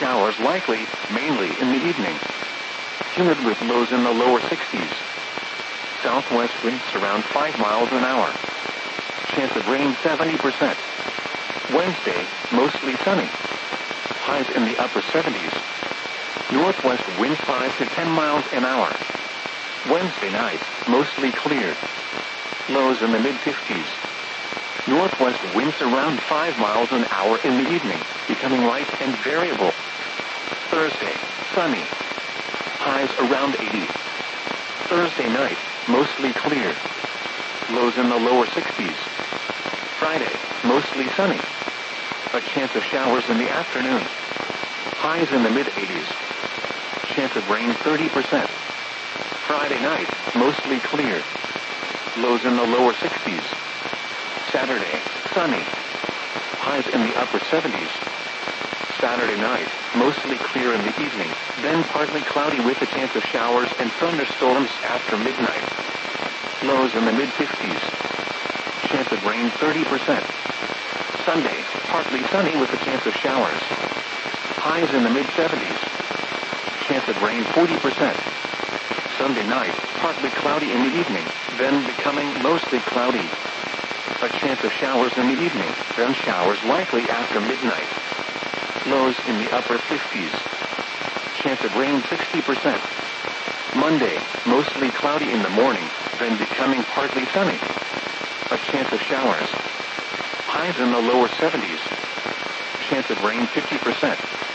showers likely, mainly in the evening. Humid with lows in the lower 60s. Southwest winds around 5 miles an hour. Chance of rain 70%. Wednesday, mostly sunny. Highs in the upper 70s. Northwest winds 5 to 10 miles an hour. Wednesday night, mostly clear. Lows in the mid-50s. Northwest winds around 5 miles an hour in the evening, becoming light and variable. Thursday, sunny. Highs around 80. Thursday night, mostly clear. Lows in the lower 60s. Friday, mostly sunny. A chance of showers in the afternoon. Highs in the mid-80s. Chance of rain 30%. Friday night, mostly clear. Lows in the lower 60s. Saturday, sunny. Highs in the upper 70s. Saturday night, mostly clear in the evening, then partly cloudy with a chance of showers and thunderstorms after midnight. Lows in the mid-50s. Chance of rain 30%. Sunday, partly sunny with a chance of showers. Highs in the mid-70s. Chance of rain 40%. Sunday night, partly cloudy in the evening, then becoming mostly cloudy. A chance of showers in the evening, then showers likely after midnight. Lows in the upper 50s. Chance of rain 60%. Monday, mostly cloudy in the morning, then becoming partly sunny. A chance of showers. Highs in the lower 70s. Chance of rain 50%.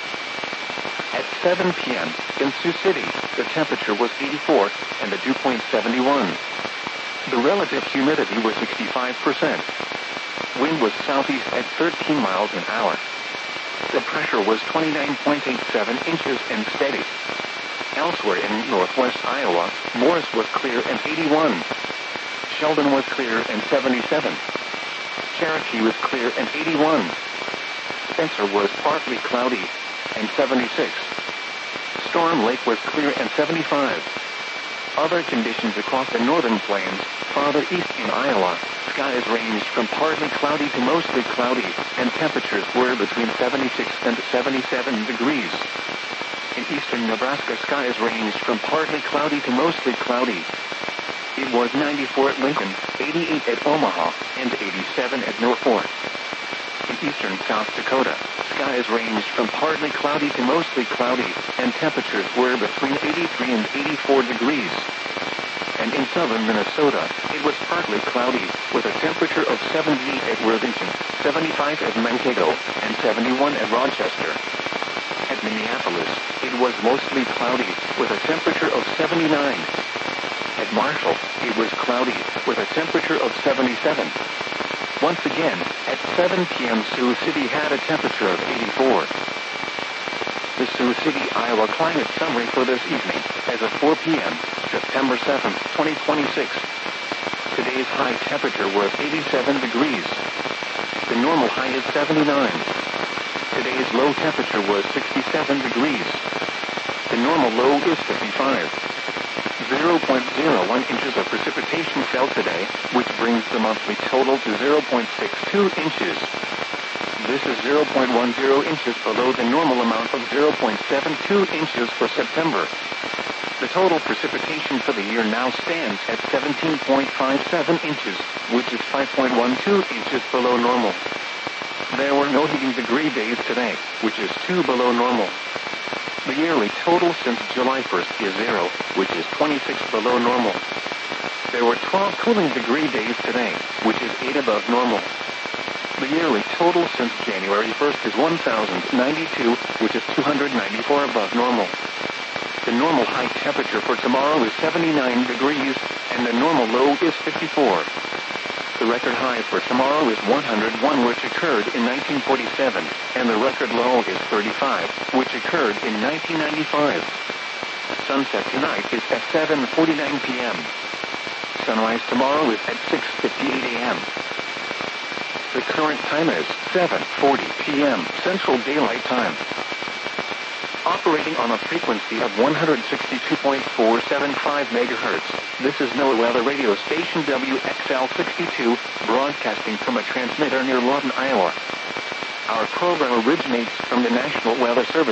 At 7 p.m. in Sioux City, the temperature was 84 and the dew point 71. The relative humidity was 65%. Wind was southeast at 13 miles an hour. The pressure was 29.87 inches and steady. Elsewhere in northwest Iowa, Morris was clear and 81. Sheldon was clear and 77. Cherokee was clear and 81. Spencer was partly cloudy and 76. Storm Lake was clear and 75. Other conditions across the northern plains, farther east in Iowa, skies ranged from partly cloudy to mostly cloudy, and temperatures were between 76 and 77 degrees. In eastern Nebraska, skies ranged from partly cloudy to mostly cloudy. It was 94 at Lincoln, 88 at Omaha, and 87 at Norfolk. In eastern South Dakota, skies ranged from partly cloudy to mostly cloudy, and temperatures were between 83 and 84 degrees. And in southern Minnesota, it was partly cloudy, with a temperature of 78 at Worthington, 75 at Mankato, and 71 at Rochester. At Minneapolis, it was mostly cloudy, with a temperature of 79. At Marshall, it was cloudy, with a temperature of 77. Once again, at 7 p.m. Sioux City had a temperature of 84. The Sioux City, Iowa climate summary for this evening, as of 4 p.m., September 7, 2026. Today's high temperature was 87 degrees. The normal high is 79. Today's low temperature was 67 degrees. The normal low is 55. 0.01 inches of precipitation fell today, which brings the monthly total to 0.62 inches. This is 0.10 inches below the normal amount of 0.72 inches for September. The total precipitation for the year now stands at 17.57 inches, which is 5.12 inches below normal. There were no heating degree days today, which is 2 below normal. The yearly total since July 1st is 0, which is 26 below normal. There were 12 cooling degree days today, which is 8 above normal. The yearly total since January 1st is 1,092, which is 294 above normal. The normal high temperature for tomorrow is 79 degrees, and the normal low is 54. The record high for tomorrow is 101, which occurred in 1947, and the record low is 35, which occurred in 1995. Sunset tonight is at 7:49 p.m. Sunrise tomorrow is at 6:58 a.m. The current time is 7:40 p.m. Central Daylight Time. Operating on a frequency of 162.475 megahertz, this is NOAA Weather Radio Station WXL62, broadcasting from a transmitter near Lawton, Iowa. Our program originates from the National Weather Service.